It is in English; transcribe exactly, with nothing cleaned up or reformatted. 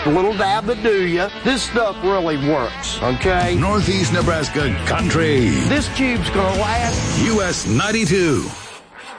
a little dab to do you. This stuff really works, okay? Northeast Nebraska Country. This cube's gonna last. U S ninety-two.